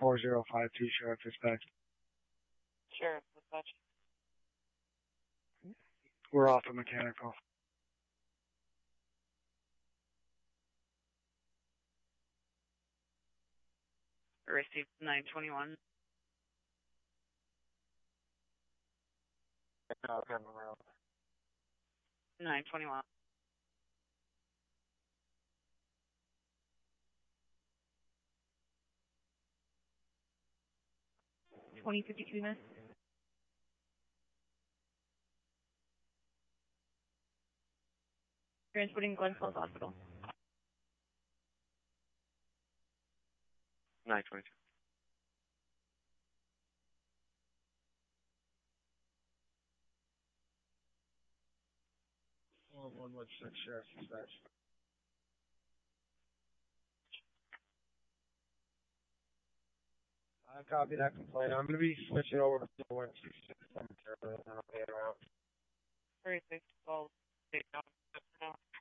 4052 Sheriff Dispatch. Sheriff Dispatch. We're off a mechanical. Received 921. No, I'm around. 921. $20.52. Transporting Glen Falls Hospital. 922. One with 6 Sheriff Dispatch. I copy that complaint. I'm going to be switching over to 166 cemetery and then I'll pay it around. 36 12.